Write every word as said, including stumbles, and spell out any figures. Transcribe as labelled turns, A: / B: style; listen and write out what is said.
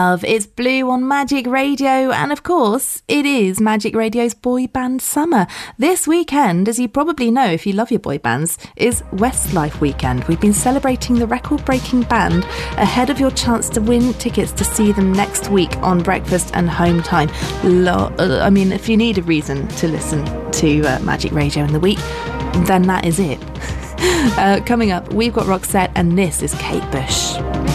A: Love, it's Blue on Magic Radio, and of course it is Magic Radio's Boy Band Summer. This weekend, as you probably know if you love your boy bands, is Westlife weekend. We've been celebrating the record-breaking band ahead of your chance to win tickets to see them next week on Breakfast and Home Time. Lo- I mean, if you need a reason to listen to uh, Magic Radio in the week, then that is it. uh, coming up, we've got Roxette, and this is Kate Bush.